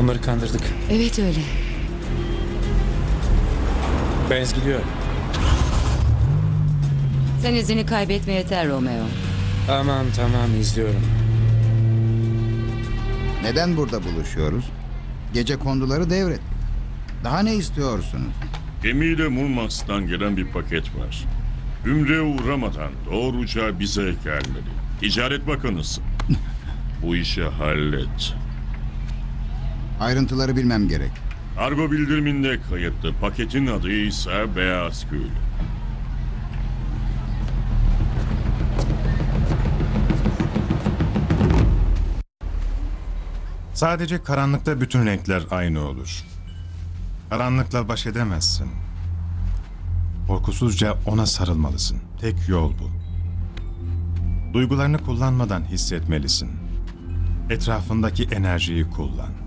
Onları kandırdık. Evet öyle. Benz gidiyor. Sen izini kaybetme yeter Romeo. Aman tamam, izliyorum. Neden burada buluşuyoruz? Gece konduları devrettik. Daha ne istiyorsunuz? Gemiyle Murmansk'tan gelen bir paket var. Ümre'ye uğramadan doğruca bize gelmeli. Ticaret Bakanısın. Bu işi hallet. Ayrıntıları bilmem gerek. Kargo bildiriminde kayıtlı. Paketin adı ise Beyaz Gül. Sadece karanlıkta bütün renkler aynı olur. Karanlıkla baş edemezsin. Korkusuzca ona sarılmalısın. Tek yol bu. Duygularını kullanmadan hissetmelisin. Etrafındaki enerjiyi kullan.